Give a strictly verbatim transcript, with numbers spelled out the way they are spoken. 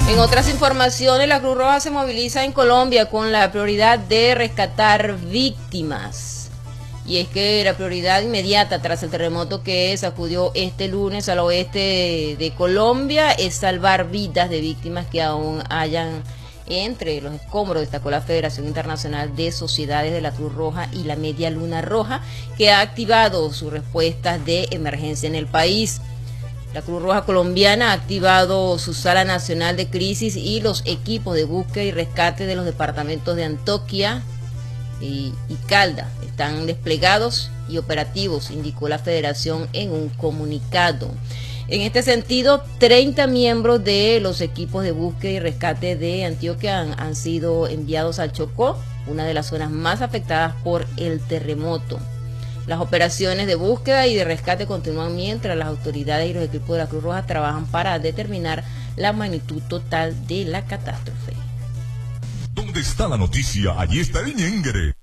En otras informaciones, la Cruz Roja se moviliza en Colombia con la prioridad de rescatar víctimas. Y es que la prioridad inmediata tras el terremoto que sacudió este lunes al oeste de Colombia es salvar vidas de víctimas que aún hayan entre los escombros, destacó la Federación Internacional de Sociedades de la Cruz Roja y la Media Luna Roja, que ha activado sus respuestas de emergencia en el país. La Cruz Roja colombiana ha activado su Sala Nacional de Crisis y los equipos de búsqueda y rescate de los departamentos de Antioquia y, y Calda están desplegados y operativos, indicó la Federación en un comunicado. En este sentido, treinta miembros de los equipos de búsqueda y rescate de Antioquia han, han sido enviados al Chocó, una de las zonas más afectadas por el terremoto. Las operaciones de búsqueda y de rescate continúan mientras las autoridades y los equipos de la Cruz Roja trabajan para determinar la magnitud total de la catástrofe. ¿Dónde está la noticia? Allí está el ñengre.